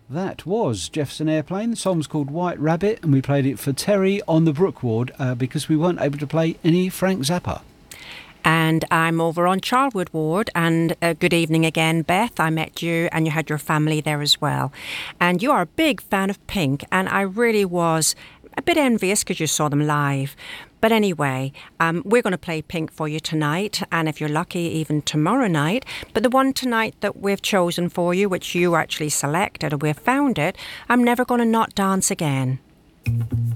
That was Jefferson Airplane. The song was called White Rabbit, and we played it for Terry on the Brook Ward because we weren't able to play any Frank Zappa. And I'm over on Charlwood Ward, and good evening again, Beth. I met you and you had your family there as well. And you are a big fan of Pink, and I really was a bit envious because you saw them live. But anyway, we're going to play Pink for you tonight, and if you're lucky, even tomorrow night. But the one tonight that we've chosen for you, which you actually selected and we've found it, I'm Never Gonna Not Dance Again.